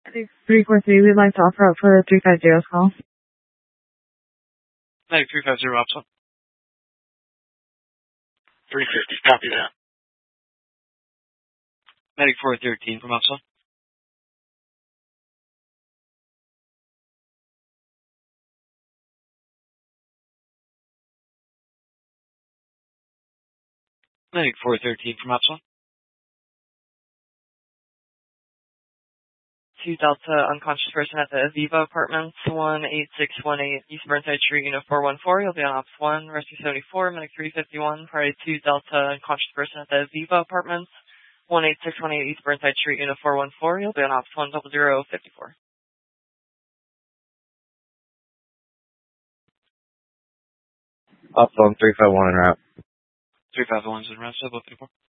343, we'd like to offer up for the 350's call. Medic 350, Ops 1. 350, copy that. Medic 413 from Ops 1. Medic 413 from Ops 1. 2 Delta, unconscious person at the Aviva Apartments, 18618 East Burnside Street, Unit 414. You'll be on Ops 1, Rescue 74, Medic 351. Priority 2 Delta, unconscious person at the Aviva Apartments, 18618 East Burnside Street, Unit 414. You'll be on Ops 1, 0054. Ops 1, 351 en route. 351's en route, 54.